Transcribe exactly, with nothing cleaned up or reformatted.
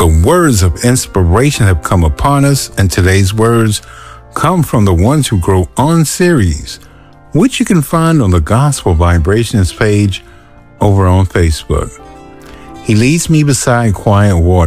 The words of inspiration have come upon us, and today's words come from the Ones Who Grow On series, which you can find on the Gospel Vibrations page over on Facebook. He leads me beside quiet water.